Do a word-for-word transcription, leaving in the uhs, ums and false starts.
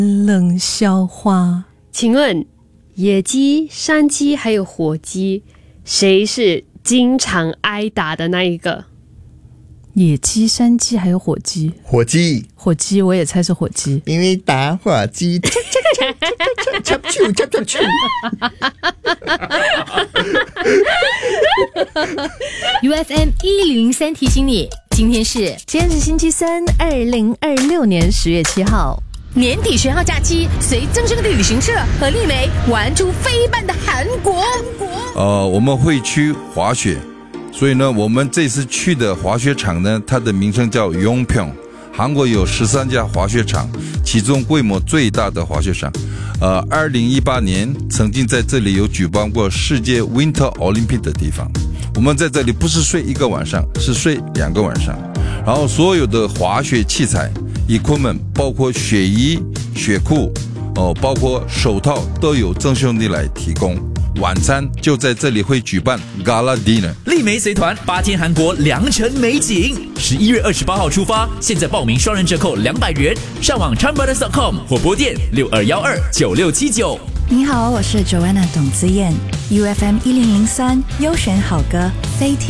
冷笑话。 请问野鸡、山鸡还有火鸡，谁是经常挨打的那一个？ 野鸡、山鸡还有火鸡。 火鸡， 火鸡我也猜是火鸡， 因为打火机。 U F M 一零零三提醒你，今天是今天是星期三，二零二六年十月七号。 年底学号假期，随增生的旅行社和丽梅玩出飞半的韩国。 呃，我们会去滑雪，所以呢，我们这次去的滑雪场呢，它的名称叫 Yongpyeong。韩国有十三家滑雪场，其中规模最大的滑雪场，呃，二零一八年曾经在这里有举办过世界 Winter Olympic 的地方。我们在这里不是睡一个晚上，是睡两个晚上。然后所有的滑雪器材 equipment 包括雪衣、雪裤，哦，包括手套都有曾兄弟来提供。晚餐就在这里会举办 Gala Dinner。 丽梅随团八天韩国良辰美景，十一月二十八号出发，现在报名双人折扣两百元，上网 chan brothers dot com 或拨电六二一二九六七九。 你好，我是 Joanna 董子燕 ，U F M 一零零三优选好歌飞天。